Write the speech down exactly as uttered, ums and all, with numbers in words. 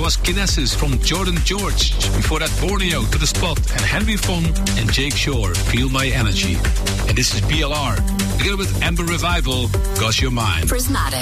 was Kinesis from Jordan George. Before that, Borneo, To The Spot, and Henry Fon and Jake Shore, Feel My Energy. And this is B L R, together with Amber Revival, 'Cause You're Mine. Prismatic.